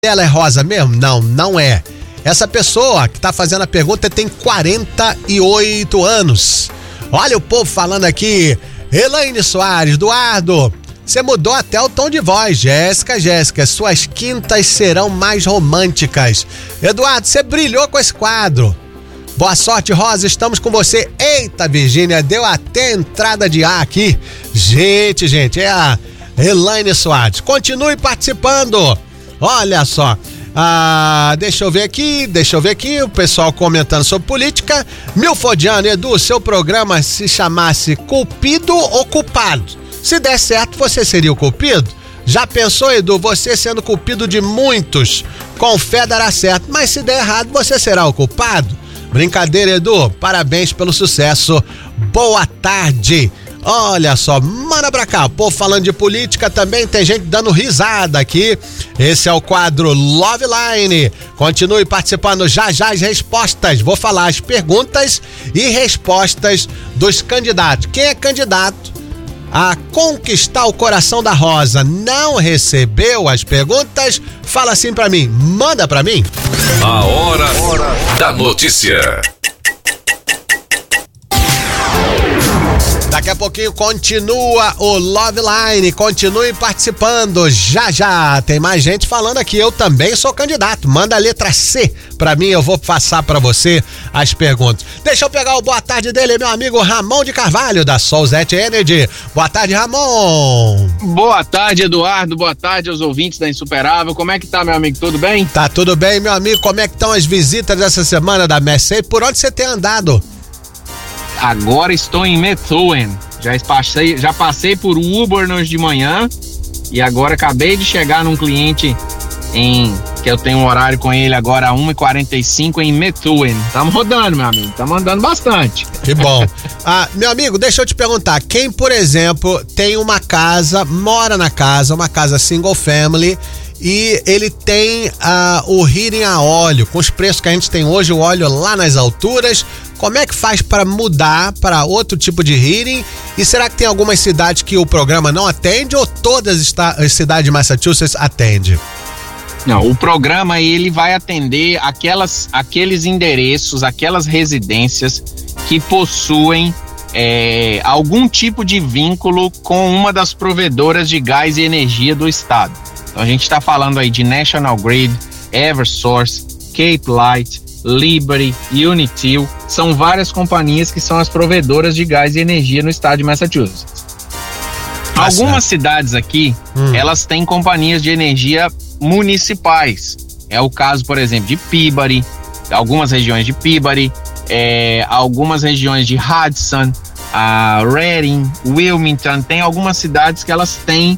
Ela é rosa mesmo? Não, não é. Essa pessoa que tá fazendo a pergunta tem 48 anos. Olha o povo falando aqui. Elaine Soares, Eduardo, você mudou até o tom de voz. Jéssica, suas quintas serão mais românticas. Eduardo, você brilhou com esse quadro. Boa sorte, Rosa, estamos com você. Eita, Virgínia, deu até entrada de ar aqui. Gente, é a Elaine Soares. Continue participando. Olha só. Deixa eu ver aqui, o pessoal comentando sobre política. Milfodiano, Edu, seu programa se chamasse Culpido ou Culpado? Se der certo, você seria o culpido? Já pensou, Edu, você sendo culpido de muitos? Com fé dará certo, mas se der errado, você será o culpado? Brincadeira, Edu, parabéns pelo sucesso. Boa tarde. Olha só, manda pra cá, o povo falando de política também, tem gente dando risada aqui. Esse é o quadro Love Line. Continue participando, já as respostas. Vou falar as perguntas e respostas dos candidatos. Quem é candidato a conquistar o coração da Rosa não recebeu as perguntas? Fala assim pra mim, manda pra mim. A hora da notícia. Daqui a pouquinho continua o Love Line, continue participando, já tem mais gente falando aqui, eu também sou candidato, manda a letra C pra mim, eu vou passar pra você as perguntas. Deixa eu pegar o boa tarde dele, meu amigo Ramon de Carvalho, da Solzete Energy. Boa tarde, Ramon. Boa tarde, Eduardo, boa tarde aos ouvintes da Insuperável, como é que tá, meu amigo, tudo bem? Tá tudo bem, meu amigo, como é que estão as visitas dessa semana da Messei? Por onde você tem andado? Agora estou em Methuen, já passei por Woburn de manhã e agora acabei de chegar num cliente que eu tenho um horário com ele agora a 1h45 em Methuen. Estamos rodando, meu amigo, estamos andando bastante. Que bom. Meu amigo, deixa eu te perguntar, quem, por exemplo, tem uma casa, mora na casa, uma casa single family, e ele tem o heating a óleo, com os preços que a gente tem hoje, o óleo lá nas alturas, como é que faz para mudar para outro tipo de heating? E será que tem algumas cidades que o programa não atende ou todas as cidades de Massachusetts atendem? Não, o programa ele vai atender aqueles endereços, aquelas residências que possuem algum tipo de vínculo com uma das provedoras de gás e energia do estado. Então a gente está falando aí de National Grid, Eversource, Cape Light, Liberty, Unitil, são várias companhias que são as provedoras de gás e energia no estado de Massachusetts. Algumas cidades aqui, elas têm companhias de energia municipais. É o caso, por exemplo, de Peabody, algumas regiões de Peabody, algumas regiões de Hudson, Reading, Wilmington, tem algumas cidades que elas têm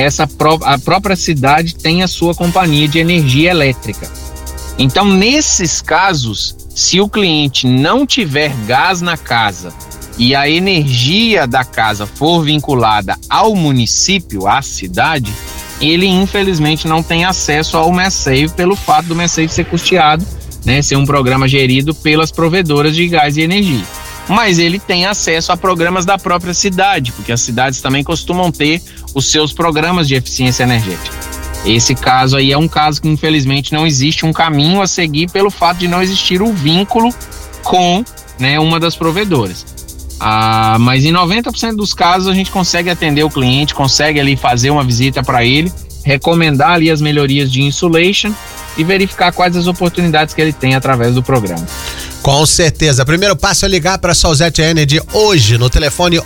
a própria cidade tem a sua companhia de energia elétrica. Então, nesses casos, se o cliente não tiver gás na casa e a energia da casa for vinculada ao município, à cidade, ele infelizmente não tem acesso ao MassSave pelo fato do MassSave ser custeado, né, ser um programa gerido pelas provedoras de gás e energia. Mas ele tem acesso a programas da própria cidade, porque as cidades também costumam ter os seus programas de eficiência energética. Esse caso aí é um caso que infelizmente não existe um caminho a seguir pelo fato de não existir o vínculo com, né, uma das provedoras. Mas em 90% dos casos a gente consegue atender o cliente, consegue ali fazer uma visita para ele, recomendar ali as melhorias de insulation e verificar quais as oportunidades que ele tem através do programa. Com certeza. Primeiro passo é ligar para a Solzete Energy hoje no telefone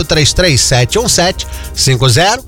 833-717-5001.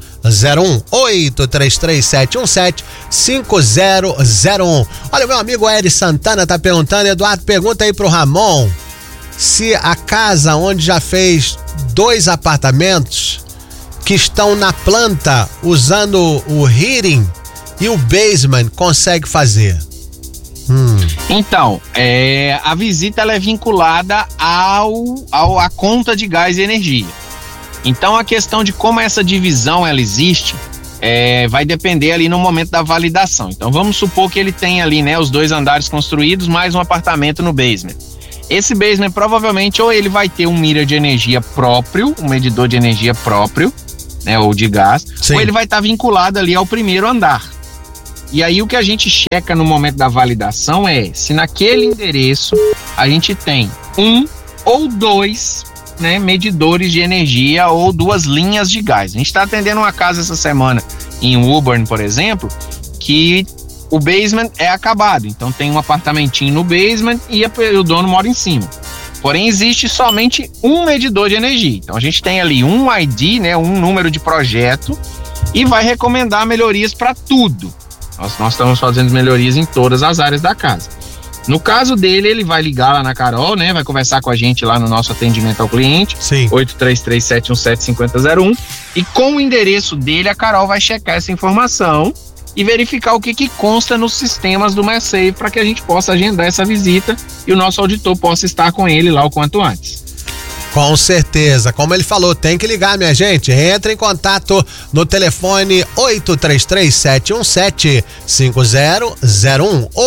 833-717-5001. Olha, meu amigo Eri Santana tá perguntando, Eduardo, pergunta aí pro Ramon se a casa onde já fez 2 apartamentos que estão na planta usando o heating e o basement consegue fazer. Então, a visita ela é vinculada à conta de gás e energia. Então a questão de como essa divisão ela existe vai depender ali no momento da validação. Então vamos supor que ele tem ali, né, os 2 andares construídos mais um apartamento no basement. Esse basement provavelmente ou ele vai ter um meter de energia próprio, um medidor de energia próprio, né, ou de gás, ou ele vai estar vinculado ali ao primeiro andar. E aí o que a gente checa no momento da validação é se naquele endereço a gente tem um ou dois, né, medidores de energia ou duas linhas de gás. A gente está atendendo uma casa essa semana em Woburn, por exemplo, que o basement é acabado. Então tem um apartamentinho no basement e o dono mora em cima. Porém, existe somente um medidor de energia. Então a gente tem ali um ID, né, um número de projeto, e vai recomendar melhorias para tudo. Nós estamos fazendo melhorias em todas as áreas da casa. No caso dele, ele vai ligar lá na Carol, né? Vai conversar com a gente lá no nosso atendimento ao cliente. Sim. 8337175001. E com o endereço dele, a Carol vai checar essa informação e verificar o que consta nos sistemas do MassSave para que a gente possa agendar essa visita e o nosso auditor possa estar com ele lá o quanto antes. Com certeza, como ele falou, tem que ligar, minha gente. Entre em contato no telefone 833-717-5001,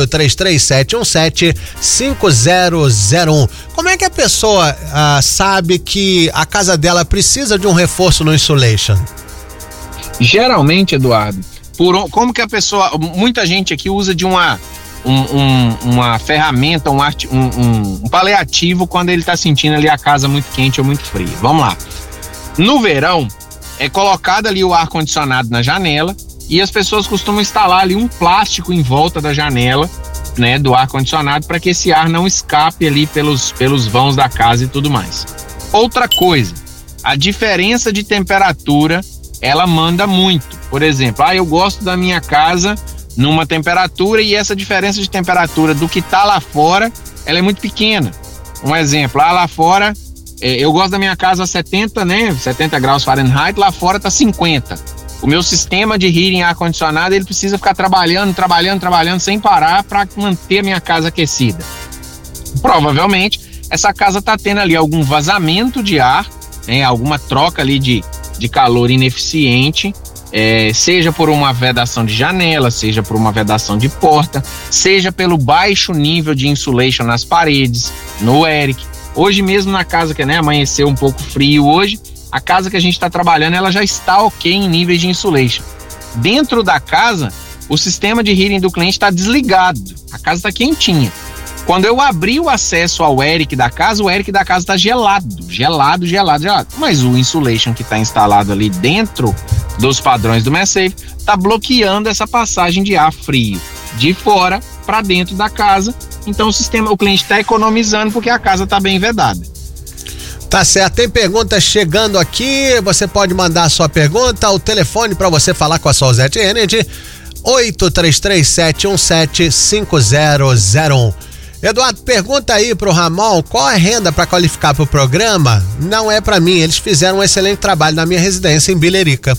833-717-5001. Como é que a pessoa sabe que a casa dela precisa de um reforço no insulation? Geralmente, Eduardo, como que a pessoa, muita gente aqui usa de uma ferramenta, um paliativo quando ele está sentindo ali a casa muito quente ou muito fria. Vamos lá. No verão, é colocado ali o ar-condicionado na janela e as pessoas costumam instalar ali um plástico em volta da janela, né, do ar-condicionado para que esse ar não escape ali pelos vãos da casa e tudo mais. Outra coisa, a diferença de temperatura, ela manda muito. Por exemplo, eu gosto da minha casa numa temperatura e essa diferença de temperatura do que tá lá fora, ela é muito pequena. Um exemplo, lá fora, eu gosto da minha casa a 70, né, 70 graus Fahrenheit, lá fora tá 50. O meu sistema de heating ar-condicionado, ele precisa ficar trabalhando sem parar para manter a minha casa aquecida. Provavelmente, essa casa tá tendo ali algum vazamento de ar, né, alguma troca ali de calor ineficiente, seja por uma vedação de janela, seja por uma vedação de porta, seja pelo baixo nível de insulation nas paredes, no Eric. Hoje mesmo na casa que, né, amanheceu um pouco frio hoje, a casa que a gente está trabalhando, ela já está ok em níveis de insulation. Dentro da casa, o sistema de heating do cliente está desligado, a casa está quentinha. Quando eu abri o acesso ao Eric da casa, o Eric da casa está gelado. Mas o insulation que está instalado ali dentro dos padrões do MassSave está bloqueando essa passagem de ar frio de fora para dentro da casa. Então o cliente está economizando porque a casa está bem vedada. Tá certo, tem perguntas chegando aqui, você pode mandar a sua pergunta, o telefone para você falar com a Solzete Energy, 833-717-5001. Eduardo, pergunta aí pro Ramon, qual a renda para qualificar pro programa? Não é para mim, eles fizeram um excelente trabalho na minha residência em Bilerica.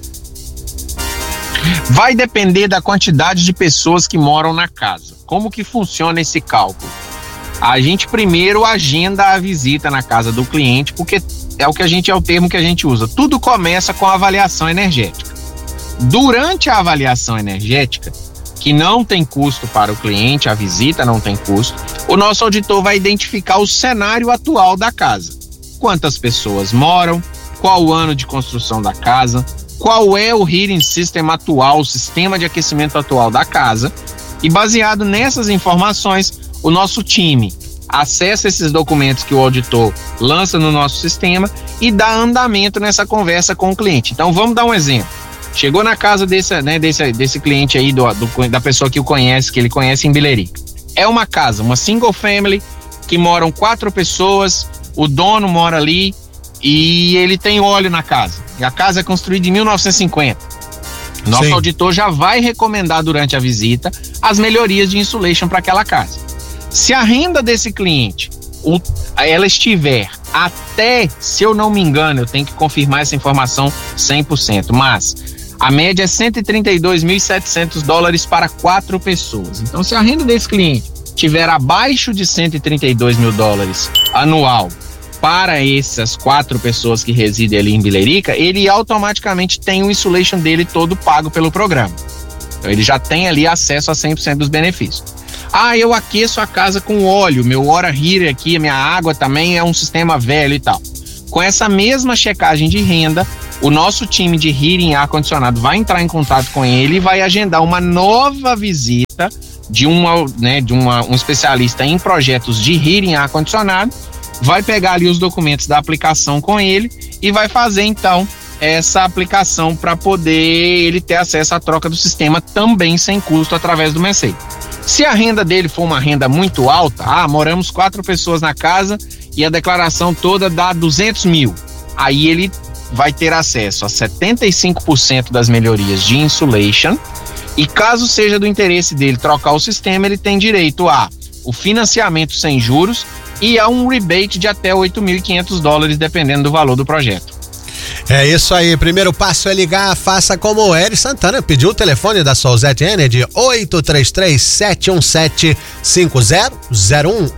Vai depender da quantidade de pessoas que moram na casa. Como que funciona esse cálculo? A gente primeiro agenda a visita na casa do cliente, porque é o termo que a gente usa. Tudo começa com a avaliação energética. Durante a avaliação energética, que não tem custo para o cliente, a visita não tem custo, o nosso auditor vai identificar o cenário atual da casa. Quantas pessoas moram, qual o ano de construção da casa, qual é o heating system atual, o sistema de aquecimento atual da casa, e baseado nessas informações, o nosso time acessa esses documentos que o auditor lança no nosso sistema e dá andamento nessa conversa com o cliente. Então vamos dar um exemplo. Chegou na casa desse cliente aí, da pessoa que ele conhece em Bilerica. É uma casa, uma single family, que moram 4 pessoas, o dono mora ali e ele tem óleo na casa. E a casa é construída em 1950. Nosso auditor já vai recomendar durante a visita as melhorias de insulation para aquela casa. Se a renda desse cliente, ela estiver até, se eu não me engano, eu tenho que confirmar essa informação 100%, mas a média é $132.700 para 4 pessoas. Então, se a renda desse cliente estiver abaixo de $132.000 anual para essas 4 pessoas que residem ali em Bilerica, ele automaticamente tem o insulation dele todo pago pelo programa. Então, ele já tem ali acesso a 100% dos benefícios. Eu aqueço a casa com óleo, meu water heater aqui, minha água também é um sistema velho e tal. Com essa mesma checagem de renda, o nosso time de heating e ar-condicionado vai entrar em contato com ele e vai agendar uma nova visita de um especialista em projetos de heating e ar-condicionado, vai pegar ali os documentos da aplicação com ele e vai fazer então essa aplicação para poder ele ter acesso à troca do sistema também sem custo através do MESEI. Se a renda dele for uma renda muito alta, moramos 4 pessoas na casa e a declaração toda dá 200 mil, aí ele vai ter acesso a 75% das melhorias de insulation e caso seja do interesse dele trocar o sistema, ele tem direito a o financiamento sem juros e a um rebate de até $8.500 dependendo do valor do projeto. É isso aí, primeiro passo é ligar, faça como o Eri Santana pediu o telefone da Solzete Energy, 833-717-5001,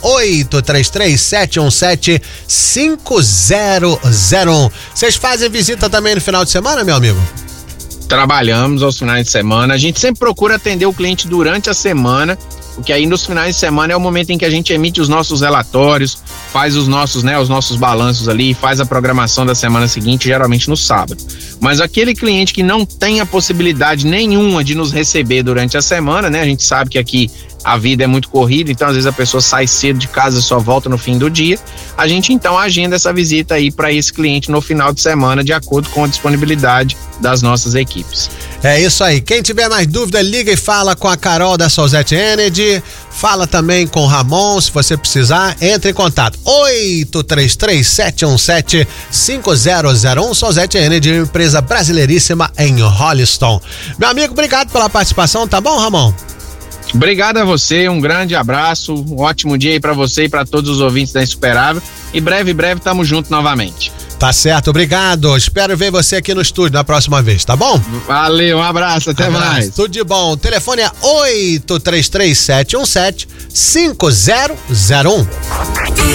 833-717-5001. Vocês fazem visita também no final de semana, meu amigo? Trabalhamos aos finais de semana, a gente sempre procura atender o cliente durante a semana, porque aí nos finais de semana é o momento em que a gente emite os nossos relatórios, faz os nossos balanços ali, faz a programação da semana seguinte, geralmente no sábado. Mas aquele cliente que não tem a possibilidade nenhuma de nos receber durante a semana, né? A gente sabe que aqui a vida é muito corrida, então às vezes a pessoa sai cedo de casa e só volta no fim do dia. A gente então agenda essa visita aí para esse cliente no final de semana, de acordo com a disponibilidade das nossas equipes. É isso aí. Quem tiver mais dúvida, liga e fala com a Carol da Solzete Energy. Fala também com o Ramon, se você precisar, entre em contato. 833-717-5001. Solzete Energy, empresa brasileiríssima em Holliston. Meu amigo, obrigado pela participação, tá bom, Ramon? Obrigado a você, um grande abraço, um ótimo dia aí pra você e pra todos os ouvintes da Insuperável. E breve tamo junto novamente. Tá certo, obrigado. Espero ver você aqui no estúdio na próxima vez, tá bom? Valeu, um abraço, até mais. Tudo de bom. O telefone é 833-717-5001.